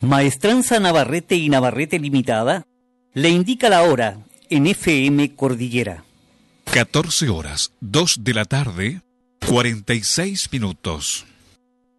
Maestranza Navarrete y Navarrete Limitada le indica la hora en FM Cordillera. 14 horas, 2 de la tarde, 46 minutos.